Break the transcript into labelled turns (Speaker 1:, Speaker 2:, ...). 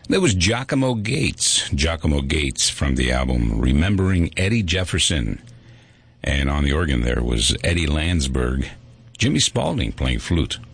Speaker 1: There was Giacomo Gates from the album Remembering Eddie Jefferson. And on the organ there was Eddie Landsberg, Jimmy Spalding playing flute.